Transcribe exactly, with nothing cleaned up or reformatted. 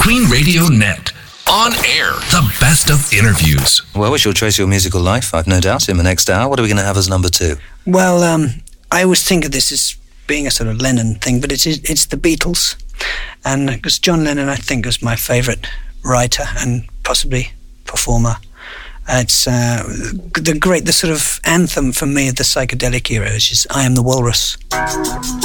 Queen Radio Net. On air, the best of interviews. Well, we shall trace your musical life, I've no doubt, in the next hour. What are we going to have as number two? Well, um, I always think of this as being a sort of Lennon thing, but it's it's the Beatles. And because John Lennon, I think, was my favourite writer and possibly performer. It's uh, the great, the sort of anthem for me of the psychedelic era, which is I Am the Walrus.